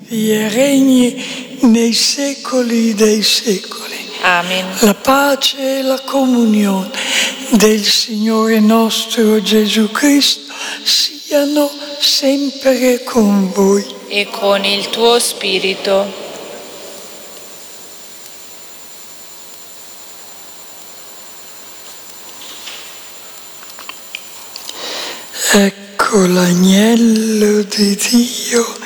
vivi e regni nei secoli dei secoli. Amen. La pace e la comunione del Signore nostro Gesù Cristo siano sempre con voi. E con il tuo spirito. Ecco l'agnello di Dio